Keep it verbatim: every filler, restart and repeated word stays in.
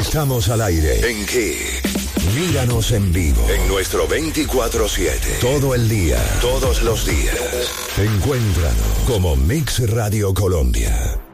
Estamos al aire. ¿En qué? Míranos en vivo en nuestro veinticuatro siete. Todo el día, todos los días. Encuéntranos como Mix Radio Colombia.